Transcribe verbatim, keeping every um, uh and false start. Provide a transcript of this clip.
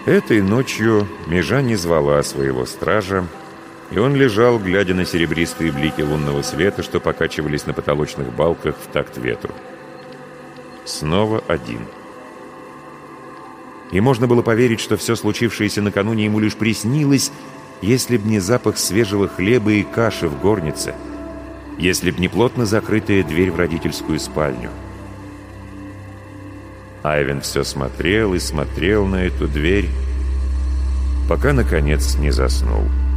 Этой ночью межа не звала своего стража, и он лежал, глядя на серебристые блики лунного света, что покачивались на потолочных балках в такт ветру. Снова один. И можно было поверить, что все случившееся накануне ему лишь приснилось, если б не запах свежего хлеба и каши в горнице, если б не плотно закрытая дверь в родительскую спальню. Айвен все смотрел и смотрел на эту дверь, пока, наконец, не заснул.